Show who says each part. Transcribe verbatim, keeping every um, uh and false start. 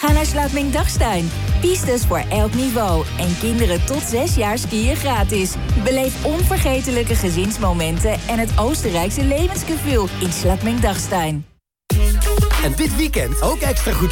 Speaker 1: Ga naar Sluitming-Dachstein. Pistes voor elk niveau. En kinderen tot zes jaar skiën gratis. Beleef onvergetelijke gezinsmomenten en het Oostenrijkse levensgevoel in Sluitming-Dachstein.
Speaker 2: En dit weekend ook extra goed